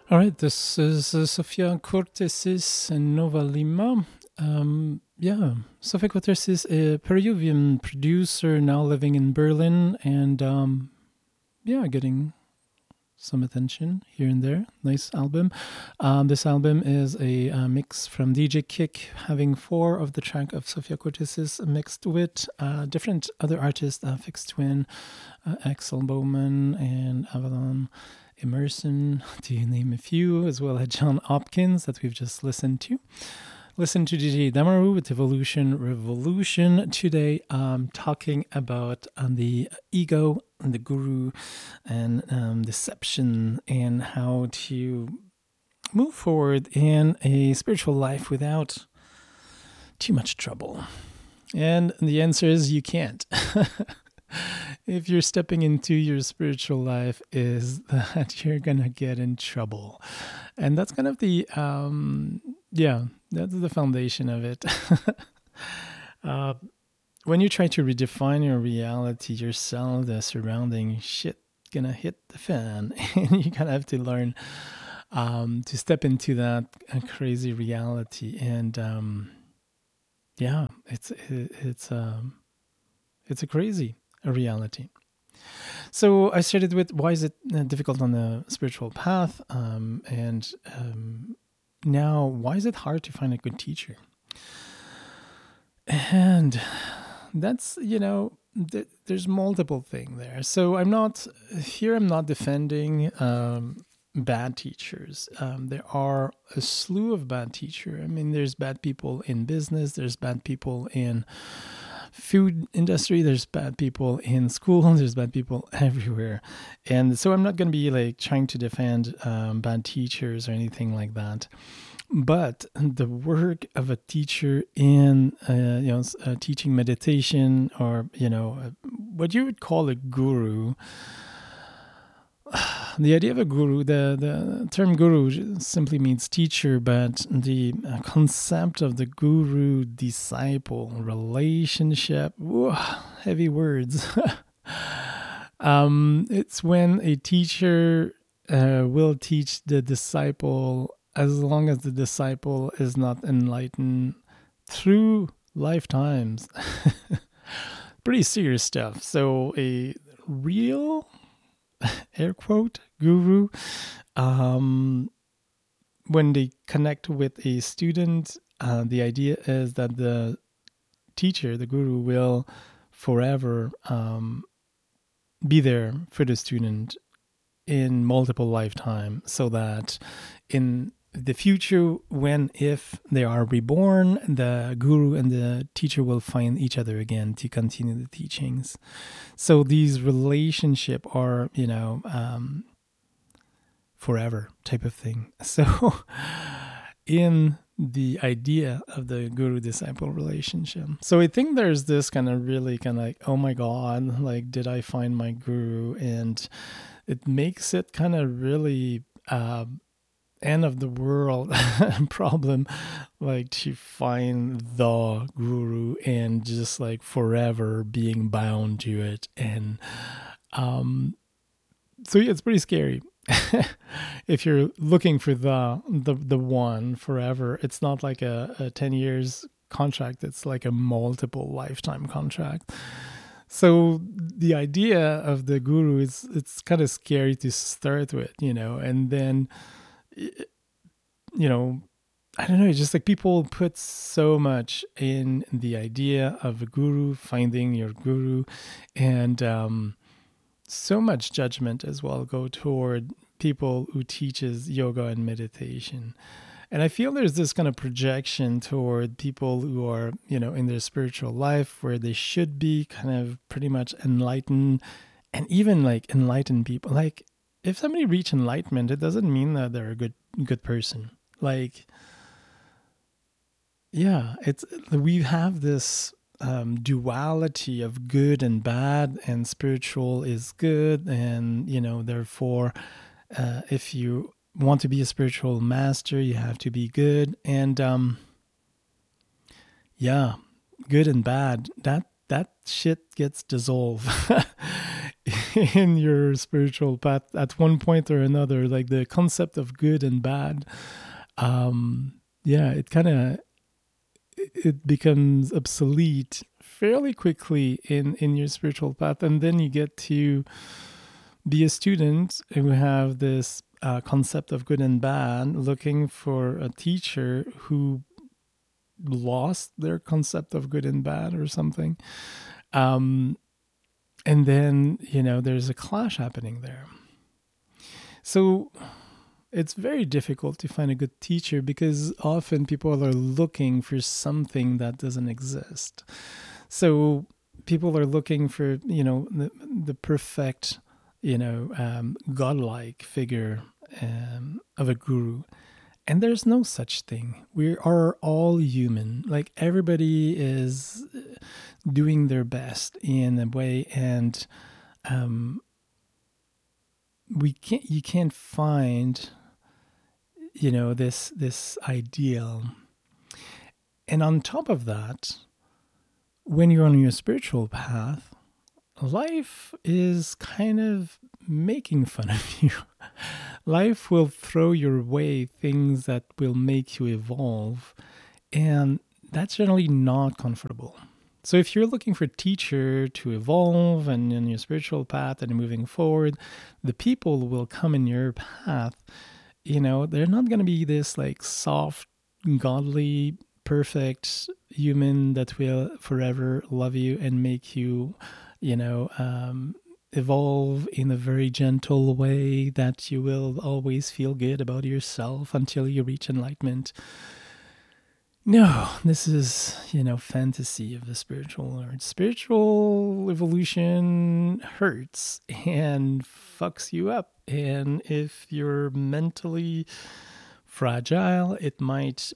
All right, this is Sofia Cortesis in Nova Lima. Sofia Cortesis, a Peruvian producer now living in Berlin and getting some attention here and there. Nice album. This album is a mix from DJ Kick, having 4 of the track of Sofia Cortesis mixed with different other artists, Fixed Twin, Axel Bowman, and Avalon Emerson, to name a few, as well as John Hopkins that we've just listened to. Listen to DJ Damaru with Evolution Revolution. Today, talking about the ego and the guru and deception and how to move forward in a spiritual life without too much trouble. And the answer is you can't. If you're stepping into your spiritual life, is that you're going to get in trouble. And that's kind of the, that's the foundation of it. When you try to redefine your reality, yourself, the surrounding shit gonna hit the fan. And you kind of have to learn to step into that crazy reality. And it's a crazy reality. So I started with why is it difficult on the spiritual path, and now why is it hard to find a good teacher? And that's, there's multiple things there. So I'm not defending bad teachers. There are a slew of bad teachers. I mean, there's bad people in business, there's bad people in food industry, there's bad people in school, there's bad people everywhere. And so I'm not going to be like trying to defend bad teachers or anything like that. But the work of a teacher in teaching meditation, or what you would call a guru, the idea of a guru, the term guru simply means teacher, but the concept of the guru-disciple relationship, heavy words. It's when a teacher will teach the disciple as long as the disciple is not enlightened through lifetimes. Pretty serious stuff. So a real, air quote, guru, when they connect with a student, the idea is that the teacher, the guru, will forever be there for the student in multiple lifetimes, so that in the future, if they are reborn, the guru and the teacher will find each other again to continue the teachings. So these relationships are, forever type of thing. So in the idea of the guru-disciple relationship. So I think there's this kind of really kind of like, oh my God, like, did I find my guru? And it makes it kind of really end of the world problem, like to find the guru and just like forever being bound to it. And it's pretty scary. If you're looking for the one forever, it's not like a 10 years contract, it's like a multiple lifetime contract. So the idea of the guru is, it's kind of scary to start with, and then I don't know, just like people put so much in the idea of a guru, finding your guru, and so much judgment as well go toward people who teaches yoga and meditation. And I feel there's this kind of projection toward people who are, in their spiritual life where they should be kind of pretty much enlightened, and even like enlightened people. Like, if somebody reach enlightenment, it doesn't mean that they're a good person. Like, we have this duality of good and bad, and spiritual is good, and therefore, if you want to be a spiritual master, you have to be good, and good and bad. That shit gets dissolved in your spiritual path at one point or another, like the concept of good and bad. Yeah, it becomes obsolete fairly quickly in your spiritual path, and then you get to be a student who have this concept of good and bad, looking for a teacher who lost their concept of good and bad or something. And then, there's a clash happening there. So it's very difficult to find a good teacher because often people are looking for something that doesn't exist. So people are looking for, the perfect, godlike figure of a guru. And there's no such thing. We are all human. Like, everybody is doing their best in a way, and you can't find, this ideal. And on top of that, when you're on your spiritual path, life is kind of making fun of you. Life will throw your way things that will make you evolve, and that's generally not comfortable. So if you're looking for a teacher to evolve and in your spiritual path and moving forward, the people will come in your path. They're not going to be this like soft, godly, perfect human that will forever love you and make you, evolve in a very gentle way that you will always feel good about yourself until you reach enlightenment. No, this is, fantasy of the spiritual world. Spiritual evolution hurts and fucks you up. And if you're mentally fragile, it might,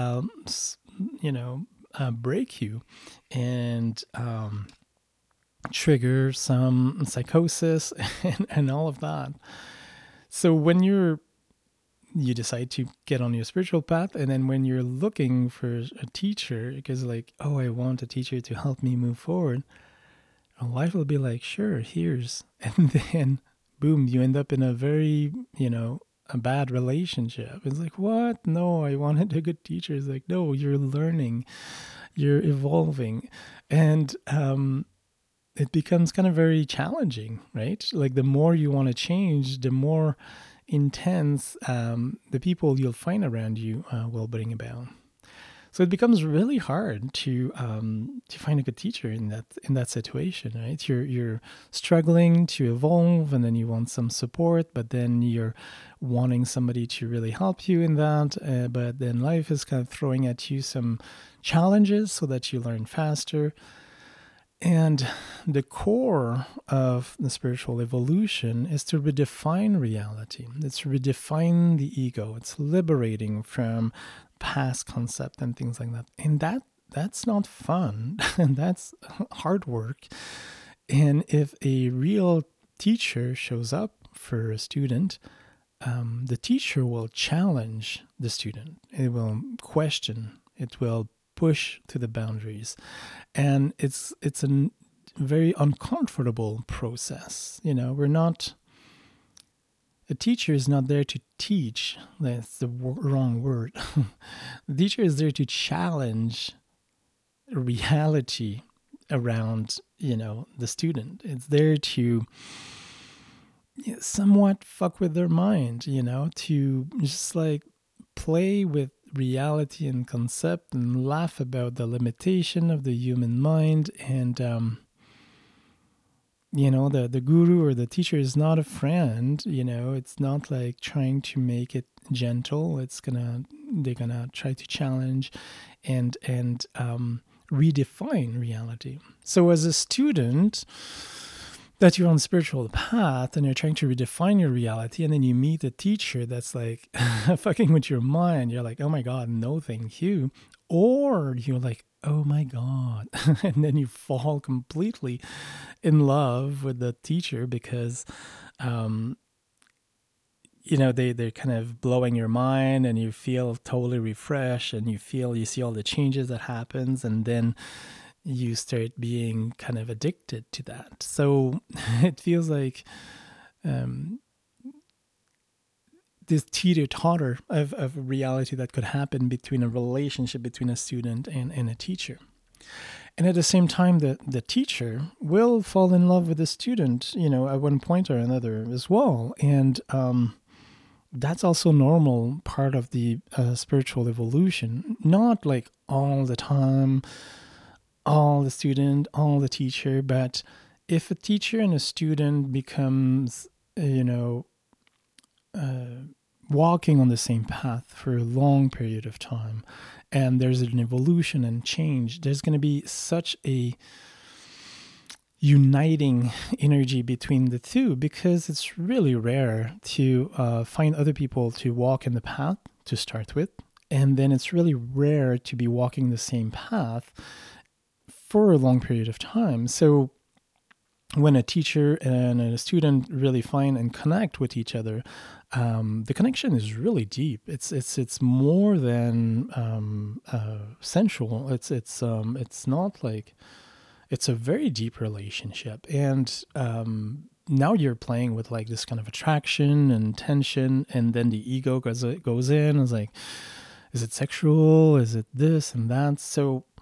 break you and trigger some psychosis and all of that. So when you decide to get on your spiritual path, and then when you're looking for a teacher, because like, oh, I want a teacher to help me move forward, life will be like, sure, here's, and then boom, you end up in a very, a bad relationship. It's like, what? No, I wanted a good teacher. It's like, no, you're learning, you're evolving. And it becomes kind of very challenging, right? Like, the more you want to change, the more intense the people you'll find around you will bring about. So it becomes really hard to find a good teacher in that situation, right? You're struggling to evolve, and then you want some support, but then you're wanting somebody to really help you in that. But then life is kind of throwing at you some challenges so that you learn faster. And the core of the spiritual evolution is to redefine reality. It's to redefine the ego. It's liberating from past concept and things like that. And that's not fun. And that's hard work. And if a real teacher shows up for a student, the teacher will challenge the student. It will question. It will push to the boundaries, and it's a very uncomfortable process. A teacher is not there to teach. That's the wrong word. The teacher is there to challenge reality around the student. It's there to somewhat fuck with their mind, to just like play with reality and concept and laugh about the limitation of the human mind. And the guru or the teacher is not a friend. It's not like trying to make it gentle. They're gonna try to challenge and redefine reality. So as a student that you're on the spiritual path and you're trying to redefine your reality, and then you meet a teacher that's like fucking with your mind, you're like, oh my God, no thank you. Or you're like, oh my God. And then you fall completely in love with the teacher because, they're kind of blowing your mind, and you feel totally refreshed, and you see all the changes that happens. And then you start being kind of addicted to that. So it feels like this teeter-totter of reality that could happen between a relationship between a student and a teacher. And at the same time, the teacher will fall in love with the student, at one point or another as well. And that's also normal part of the spiritual evolution. Not like all the time, all the student, all the teacher, but if a teacher and a student becomes, walking on the same path for a long period of time, and there's an evolution and change, there's going to be such a uniting energy between the two, because it's really rare to find other people to walk in the path to start with, and then it's really rare to be walking the same path for a long period of time. So when a teacher and a student really find and connect with each other, the connection is really deep. It's more than sensual. It's not like, it's a very deep relationship. And now you're playing with like this kind of attraction and tension, and then the ego goes in. It's like, is it sexual? Is it this and that? So